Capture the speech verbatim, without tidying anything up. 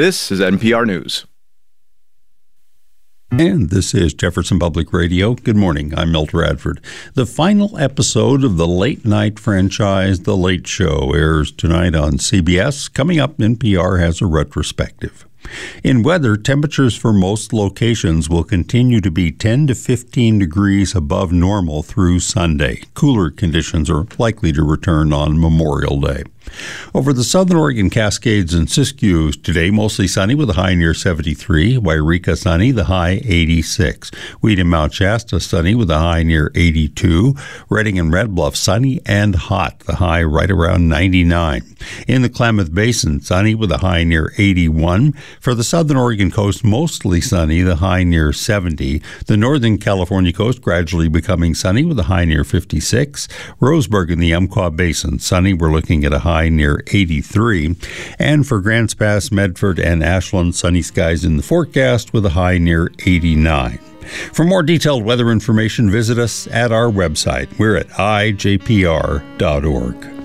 This is N P R News. And this is Jefferson Public Radio. Good morning. I'm Milt Radford. The final episode of the late-night franchise, The Late Show, airs tonight on C B S. Coming up, N P R has a retrospective. In weather, temperatures for most locations will continue to be ten to fifteen degrees above normal through Sunday. Cooler conditions are likely to return on Memorial Day. Over the southern Oregon Cascades and Siskiyou today, mostly sunny with a high near seventy-three. Wairika sunny, the high eighty-six. Wheat and Mount Shasta sunny with a high near eighty-two. Redding and Red Bluff sunny and hot, the high right around ninety-nine. In the Klamath Basin, sunny with a high near eighty-one. For the southern Oregon coast, mostly sunny, the high near seventy. The northern California coast gradually becoming sunny with a high near fifty-six. Roseburg in the Umpqua Basin, sunny, we're looking at a high near eighty-three. And for Grants Pass, Medford, and Ashland, sunny skies in the forecast with a high near eighty-nine. For more detailed weather information, visit us at our website. We're at I J P R dot org.